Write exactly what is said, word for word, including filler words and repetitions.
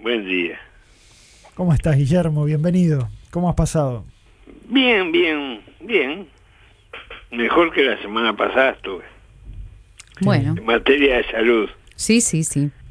Buen día. ¿Cómo estás, Guillermo? Bienvenido. ¿Cómo has pasado? Bien, bien, bien. Mejor que la semana pasada estuve. Bueno. En materia de salud. Sí, sí, sí.